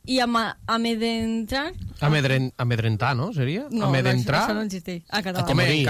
i amedrentar... Amedrentar, no? Seria? No, amedrentar? això no existeix. A català.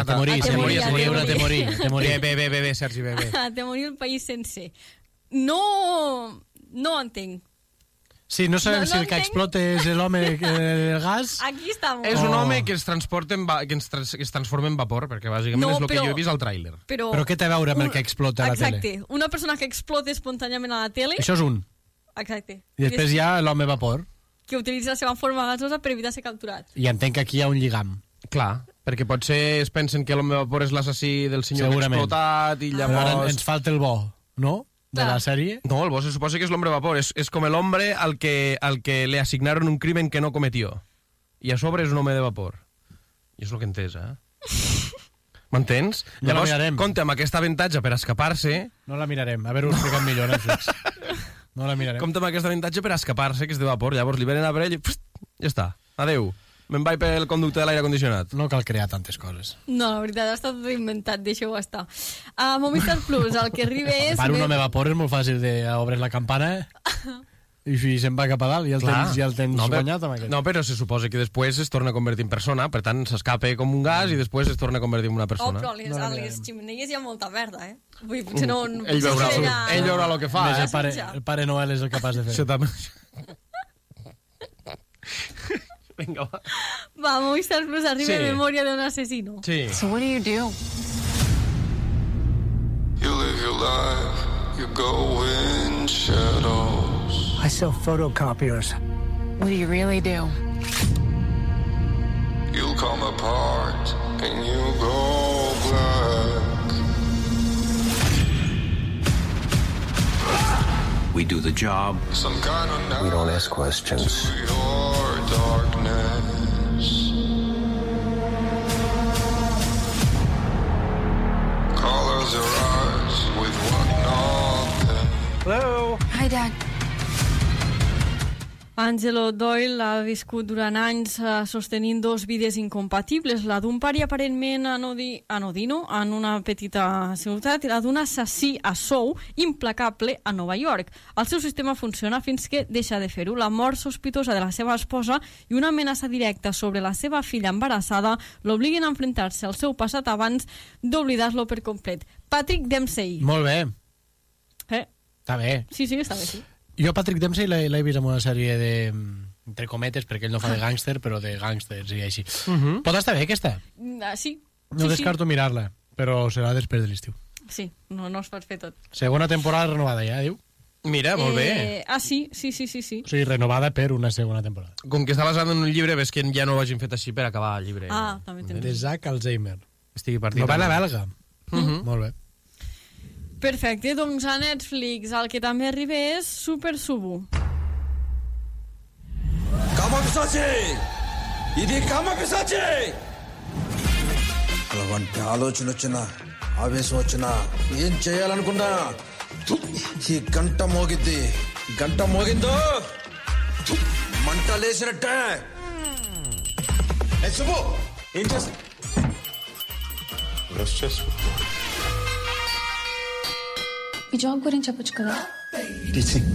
Te morir. Bé, Sergi, bé. Te morir el país sencer. No entenc. Sí, no sabem si el que explota és l'home del gas. Aquí estamos. És un home que es transforma en vapor, perquè bàsicament és el que jo he vist al tràiler. Però què té a veure amb el que explota a la tele? Exacte. Una persona que explota espontàniament a la tele... Això és un. Exacte. I després hi ha l'home vapor. Que utilitza la seva forma gasosa per evitar ser capturat. I entenc que aquí hi ha un lligam. Clar, perquè potser es pensen que l'home vapor és l'assassí del senyor que ha explotat i llavors... Però ara ens falta el bo, no? De la sèrie. No, el bo se suposa que és l'hombre vapor. És com l'hombre al que le asignaron un crimen que no cometió. I a sobre és un home de vapor. I és el que he entès, M'entens? No llavors, la mirarem. compte amb aquest avantatge per escapar-se... No la mirarem. A veure, ho explicat millor, Netflix. No la mirarem. Compte amb aquest avantatge per escapar-se, que és de vapor. Llavors li venen a per ell i... Ja està. Adeu. Me'n vaig pel conducte de l'aire condicionat. No cal crear tantes coses. No, la veritat, ha estat tot inventat, deixeu estar. A Movistar Plus, el que arriba és... Per un home vapor és molt fàcil d'obrir la campana i se'n va cap a dalt i el tens guanyat amb aquest. No, però se suposa que després es torna a convertir en persona, per tant s'escapa com un gas i després es torna a convertir en una persona. Però a les ximeneies hi ha molta verda, Vull dir, potser no... Ell veurà el que fa, El pare Noel és el capaç de fer. Vinga, va. Va, Movistar Plus arriba Memòria d'un asesino. Sí. So what do you do? You live your life, you go in shadows. I sell photocopiers. What do you really do? You'll come apart and you go black. We do the job. Some kind of We don't ask questions. to your darkness. Colors your eyes with what not there. Hello. Hi, Dad. Angelo Doyle ha viscut durant anys sostenint dos vides incompatibles, la d'un pare aparentment anodino en una petita ciutat i la d'un assassí a sou implacable a Nova York. El seu sistema funciona fins que deixa de fer-ho. La mort sospitosa de la seva esposa i una amenaça directa sobre la seva filla embarassada l'obliguen a enfrontar-se al seu passat abans d'oblidar-lo per complet. Patrick Dempsey. Molt bé. Està bé. Sí, està bé, sí. Jo Patrick Dempsey l'he vist en una sèrie de... entre cometes, perquè ell no fa de gàngster, però de gàngsters i així. Pot estar bé, aquesta? Sí. No descarto mirar-la, però serà després de l'estiu. Sí, no es pot fer tot. Segona temporada renovada ja, diu? Mira, molt bé. Sí. O sigui, renovada per una segona temporada. Com que està basada en un llibre, ves que ja no ho hagin fet així per acabar el llibre. També tens. De Zach Alzheimer. Estigui partit. Novel·la belga. Molt bé. Perfecte, doncs a Netflix el que també arriba és Super Subu. కామపిశాచి ఇది కామపిశాచి అలాంటి ఆలోచన వచ్చినా ఆవేశం వచ్చినా ఏం చేయాలనుకున్నా ఈ గంట మోగిద్ది గంట మోగిందో మంట లేసినట్టే శుభు ఏం చేస్తా ఈ జాబ్ గురించి చెప్పొచ్చు కదా టీచింగ్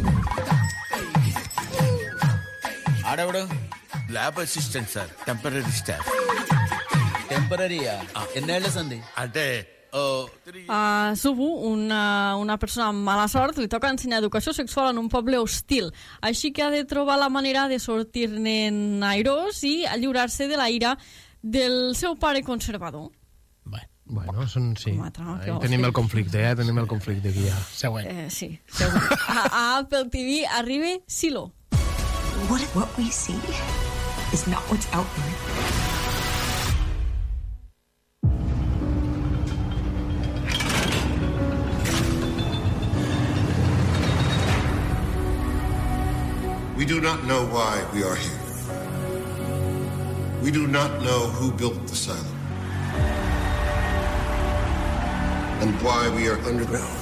ఆడవిడు lab assistant sir temporary staff టెంపరీయా ఎన్నేళ్ల సంది అంటే Subu, una persona amb mala sort, li toca ensenyar educació sexual en un poble hostil, així que ha de trobar la manera de sortir-ne airós i alliurar-se de la ira del seu pare conservador. Bueno, sí. Tenim el conflicte, tenim el conflicte aquí ja. Següent. Sí, següent. A Apple TV arriba Silo. What we see is not what's out there. We do not know why we are here. We do not know who built the asylum and why we are underground.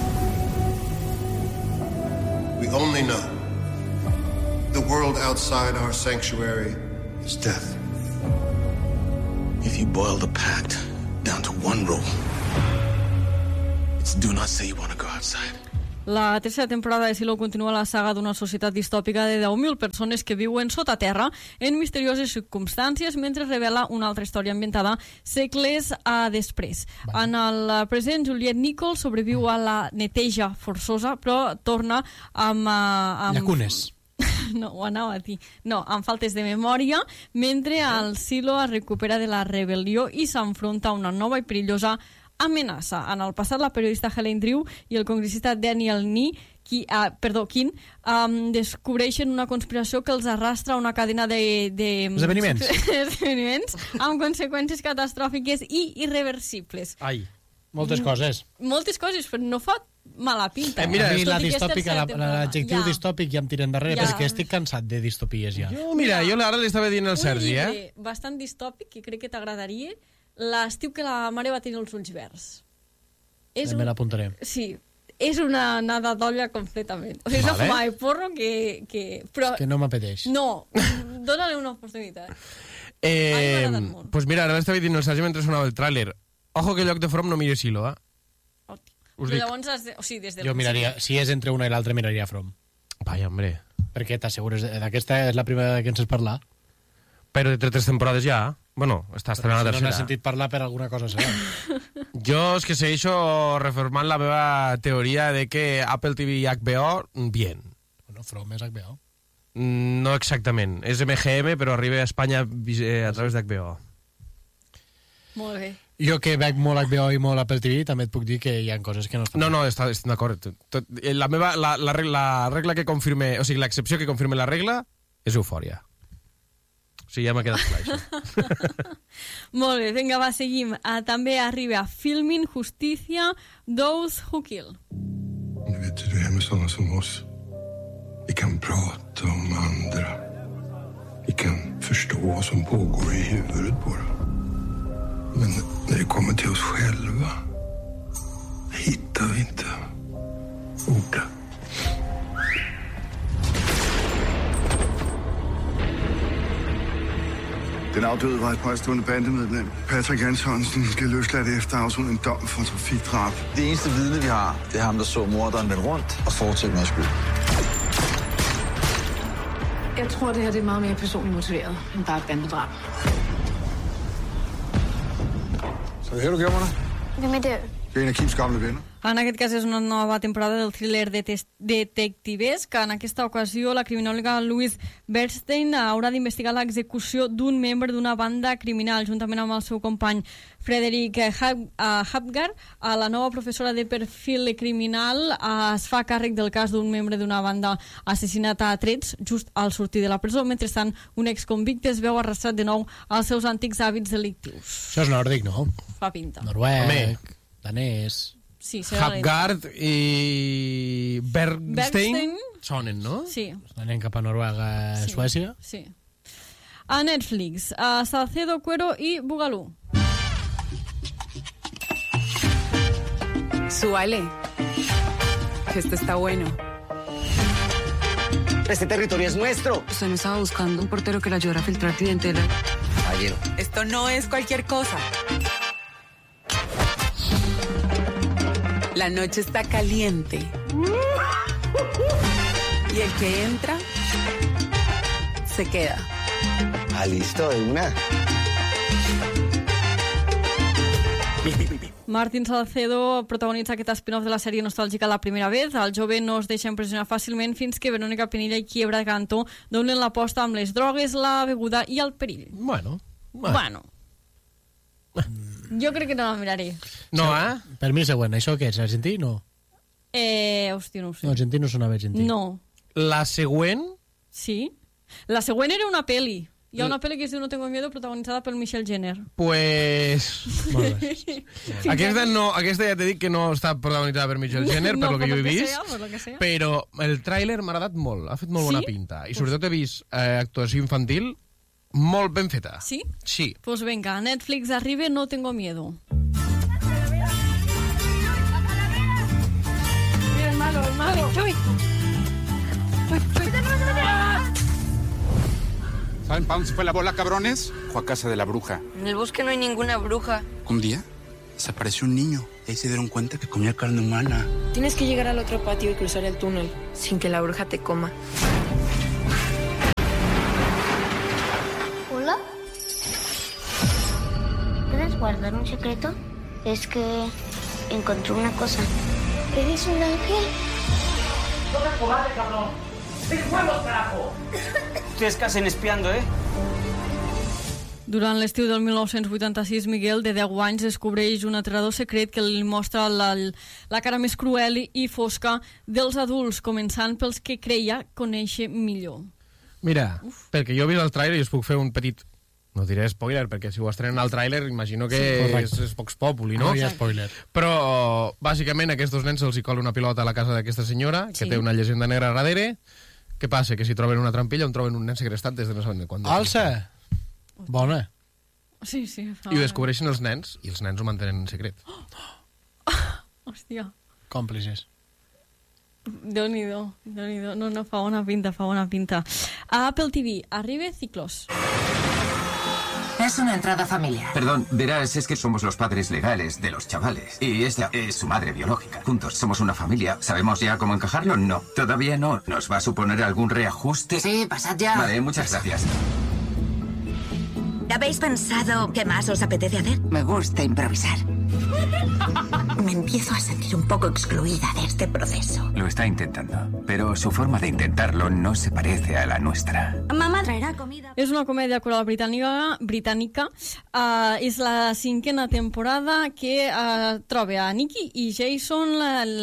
We only know the world outside our sanctuary is death. If you boil the pact down to one rule, it's do not say you want to go outside. La tercera temporada de Silo continua la saga d'una societat distòpica de 10.000 persones que viuen sota terra en misterioses circumstàncies mentre revela una altra història ambientada segles després. En el present, Juliette Nichols sobreviu a la neteja forçosa, però torna amb llacunes. No, ho anava a dir. No, amb faltes de memòria, mentre el Silo es recupera de la rebel·lió i s'enfronta a una nova i perillosa amenaça. En el passat, la periodista Helen Drew i el congressista Daniel King descobreixen una conspiració que els arrastra a una cadena d'esdeveniments amb conseqüències catastròfiques i irreversibles. Ai, moltes coses. Moltes coses, però no fa mala pinta. Mira, la distòpica, l'adjectiu distòpic ja em tira endarrere, perquè estic cansat de distopies ja. Mira, jo ara li estava dient al Sergi, Un llibre bastant distòpic, que crec que t'agradaria, l'estiu que la mare va tenir els ulls verds. Me l'apuntaré. Sí, és una nada d'olla completament. O sigui, és una fumada de porro que... Però... Que no m'apeteix. No, dóna-li una oportunitat. Pues mira, ara l'estava dient el Sergi mentre sonava el tràiler. Ojo que lloc de From no mire Silo, Us dic. Llavors, des jo miraria, si és entre una i l'altra, miraria From. Vaja, hombre. Perquè t'assegures, d'aquesta és la primera que ens has parlat. Però entre 3 temporades ja. Bueno, està estrenant la tercera. No n'has sentit parlar per alguna cosa, serà. Jo és que segueixo reformant la meva teoria de que Apple TV i HBO, bien. Bueno, From és HBO. No exactament. És MGM, però arriba a Espanya a través d'HBO. Molt bé. Jo que veig molt HBO i molt Apple TV, també et puc dir que hi ha coses que no estan... No, estic d'acord. La regla que confirme... O sigui, l'excepció que confirme la regla és Eufòria. O sigui, ja m'ha quedat clar, això. Molt bé, vinga, va, seguim. També arriba Filming Justicia, Those Who Kill. Du vet hur det är med sådana som oss. Vi kan prata om andra. Vi kan förstå vad som pågår i huvudet på dem. Men när det kommer till oss själva hittar vi inte orden. Den afdøde var et påstående bandemedlem. Patrick Antonsen skal løsladt efter afsonen en dom for trafikdrab. Det eneste vidne, vi har, det er ham, der så morderen vende rundt og fortsætte med skyld. Jeg tror, det her det er meget mere personligt motiveret, end bare et bandedrab. Så er det her, du gemmer dig? Hvem er det? Det er en af Kims gamle venner. En aquest cas és una nova temporada del thriller detectivesc. En aquesta ocasió, la criminòloga Louise Bernstein haurà d'investigar l'execució d'un membre d'una banda criminal, juntament amb el seu company Frederick Hapgar. La nova professora de perfil criminal es fa càrrec del cas d'un membre d'una banda assassinat a trets just al sortir de la presó. Mentrestant, un exconvicte es veu arrastrat de nou als seus antics hàbits delictius. Això és nòrdic, no? Fa pinta. Noruec, danès... Sí, Hapgard i Bergstein sonen, no? Sí. Anem cap a Noruega, Suècia. Sí. A Netflix, Salcedo, Cuero y Bugalú. Súbale. Esto está bueno. Este territorio es nuestro. Usted no estaba buscando un portero que le ayudara a filtrar clientela. Caballero. Esto no es cualquier cosa. La noche está caliente. Y el que entra, se queda. Listo, de una. Martín Salcedo protagonitza aquest spin-off de la sèrie nostàlgica La primera vez. El jove no es deixa impressionar fàcilment fins que Verónica Penilla i Quiebra Canto donen l'aposta amb les drogues, la beguda i el perill. Bueno. Jo crec que no la miraré. No, Per mi següent. Això què és? Argentí? No. Hòstia, no ho sé. No, argentí no sonava argentí. No. La següent? Sí. La següent era una peli. Hi ha una pel·li que es diu No tengo miedo, protagonitzada pel Michel Jenner. Pues... Aquesta ja t'he dit que no està protagonitzada per Michel Jenner, per lo que jo he vist, però el tràiler m'ha agradat molt, ha fet molt bona pinta. I sobretot he vist actuació infantil molt ben feta. Sí? Sí. Pues venga, Netflix arriba No tengo miedo. Mira, el malo. ¡Uy! ¿Saben para dónde se fue la bola, cabrones? Fue a casa de la bruja. En el bosque no hay ninguna bruja. Un día desapareció un niño y ahí se dieron cuenta que comía carne humana. Tienes que llegar al otro patio y cruzar el túnel sin que la bruja te coma. ¿Hola? ¿Puedes guardar un secreto? Es que encontré una cosa. ¿Eres un ángel? ¡No te cobarde, cabrón! ¡Ten huevos, carajo! Ustedes casen espiando, Durant l'estiu del 1986, Miguel, de 10 anys, descobreix un aterrador secret que li mostra la cara més cruel i fosca dels adults, començant pels que creia conèixer millor. Mira, perquè jo he vist el tràiler i us puc fer un petit... No diré spoiler, perquè si ho estrenen al tràiler imagino que és Vox Populi, no? No hi ha spoiler. Però, bàsicament, a aquests dos nens se'ls hi cola una pilota a la casa d'aquesta senyora, que té una llegenda negra darrere. Què passa? Que si troben una trampilla on troben un nen segrestat des de no saben quan. Alça! Bona. Sí. I ho descobreixen els nens, i els nens ho mantenen en secret. Hòstia. Còmplices. Déu-n'hi-do. No, fa bona pinta. A Apple TV arriba Ciclos. Es una entrada familiar. Perdón, verás, es que somos los padres legales de los chavales. Y esta es su madre biológica. Juntos somos una familia. ¿Sabemos ya cómo encajarlo? No, todavía no. ¿Nos va a suponer algún reajuste? Sí, pasad ya. Vale, muchas gracias. ¿Habéis pensado qué más os apetece hacer? Me gusta improvisar. Me empiezo a sentir un poco excluida de este proceso. Lo está intentando, pero su forma de intentarlo no se parece a la nuestra. Mamá traerá comida. És una comèdia coral britànica. És la 5a temporada que troba a Nicky i Jason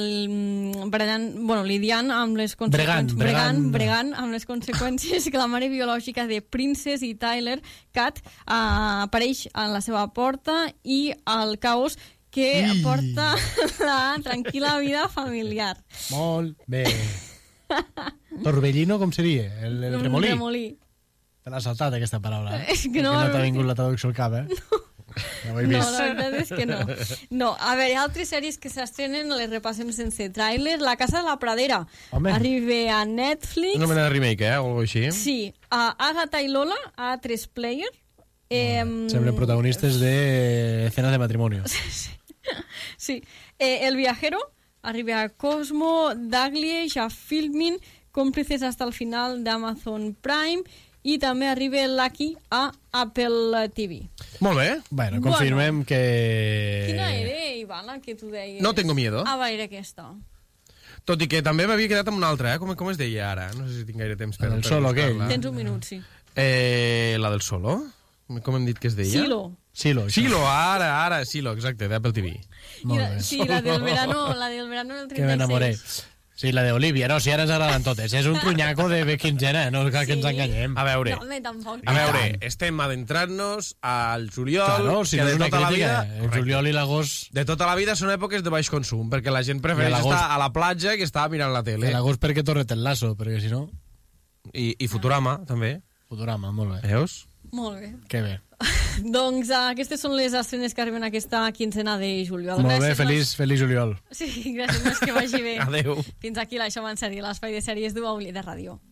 lidiant amb les conseqüències... Bregant amb les conseqüències que la mare biològica de Princess i Tyler, Kat, apareix a la seva porta i al caos que porta la tranquil·la vida familiar. Molt bé. Torbellino, com seria? El remolí? Remolí. Te l'has saltat, aquesta paraula. És que no t'ha vingut la traducció al cap, No, la veritat és que no. No, a veure, altres sèries que s'estrenen les repassem sense tràiler. La Casa de la Pradera. Home. Arriba a Netflix. Una mena de remake, o alguna així. Sí. Agatha i Lola, a 3 Player. Semblen protagonistes de escenas de matrimonio. Sí. El Viajero arriba a Cosmo, Daglish, a Filmin, Còmplices hasta el final d'Amazon Prime i també arriba Lucky a Apple TV. Molt bé. Bueno, confirmem que... Quina era, Ivana, que tu deies? No tengo miedo. Va, era aquesta. Tot i que també m'havia quedat amb una altra, Com es deia ara? No sé si tinc gaire temps per... El Solo, aquell. Tens un minut, sí. La del Solo? Com hem dit que es deia? Silo, ara, Silo, exacte, d'Apple TV. Sí, la del verano del 36. Que m'enamoré. Sí, la d'Olivia, no, si ara ens agraden totes. És un trunyaco de quinzena, no cal que ens enganyem. A veure, estem adentrant-nos al juliol... Claro, si no és una crítica. El juliol i l'agost... De tota la vida són èpoques de baix consum, perquè la gent prefereix estar a la platja que estar mirant la tele. I l'agost perquè torret el lasso, perquè si no... I Futurama, també. Futurama, molt bé. Veus? Molt bé. Que bé. Doncs aquestes són les estrenes que arriben aquesta quinzena de juliol. Molt bé, feliç juliol. Sí, gràcies, que vagi bé. Adéu. Fins aquí l'Això en sèrie, l'espai de sèries d'UAULI de Ràdio.